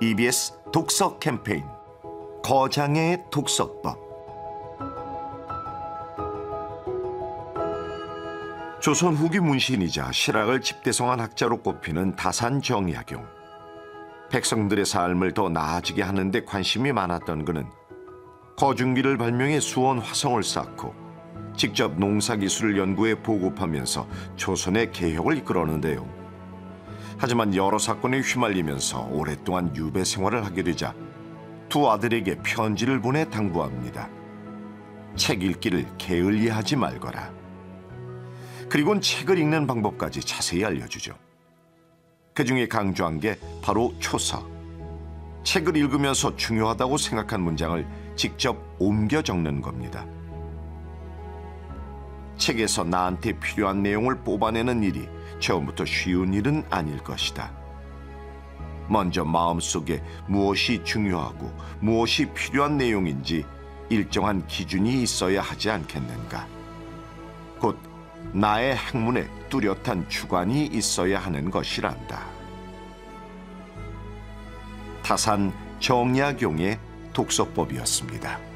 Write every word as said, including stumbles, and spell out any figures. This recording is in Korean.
이비에스 독서 캠페인 거장의 독서법. 조선 후기 문신이자 실학을 집대성한 학자로 꼽히는 다산 정약용. 백성들의 삶을 더 나아지게 하는 데 관심이 많았던 그는 거중기를 발명해 수원 화성을 쌓고 직접 농사기술을 연구해 보급하면서 조선의 개혁을 이끌었는데요. 하지만 여러 사건에 휘말리면서 오랫동안 유배 생활을 하게 되자 두 아들에게 편지를 보내 당부합니다. 책 읽기를 게을리하지 말거라. 그리고는 책을 읽는 방법까지 자세히 알려주죠. 그중에 강조한 게 바로 초서. 책을 읽으면서 중요하다고 생각한 문장을 직접 옮겨 적는 겁니다. 책에서 나한테 필요한 내용을 뽑아내는 일이 처음부터 쉬운 일은 아닐 것이다. 먼저 마음속에 무엇이 중요하고 무엇이 필요한 내용인지 일정한 기준이 있어야 하지 않겠는가. 곧 나의 학문에 뚜렷한 주관이 있어야 하는 것이란다. 다산 정약용의 독서법이었습니다.